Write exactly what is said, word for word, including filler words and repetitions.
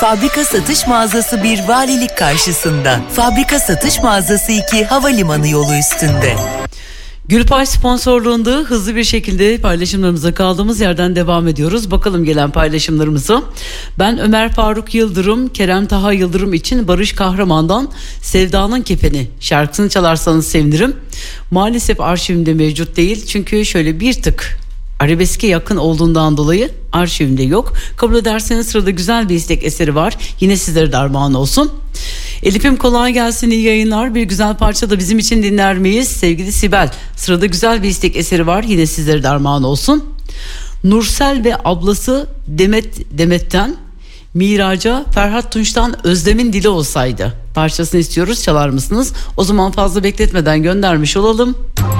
Fabrika satış mağazası bir valilik karşısında. Fabrika satış mağazası iki havalimanı yolu üstünde. Gülpay sponsorluğunda hızlı bir şekilde paylaşımlarımıza kaldığımız yerden devam ediyoruz. Bakalım gelen paylaşımlarımıza. Ben Ömer Faruk Yıldırım, Kerem Taha Yıldırım için Barış Kahraman'dan Sevdanın Kefeni şarkısını çalarsanız sevinirim. Maalesef arşivimde mevcut değil. Çünkü şöyle bir tık arabeske yakın olduğundan dolayı arşivimde yok. Kabul ederseniz sırada güzel bir istek eseri var. Yine sizlere de armağan olsun. Elif'im kolay gelsin, iyi yayınlar. Bir güzel parça da bizim için dinler miyiz? Sevgili Sibel, sırada güzel bir istek eseri var. Yine sizlere de armağan olsun. Nursel ve ablası Demet Demet'ten Miraca, Ferhat Tunç'tan Özlem'in Dili Olsaydı parçasını istiyoruz. Çalar mısınız? O zaman fazla bekletmeden göndermiş olalım.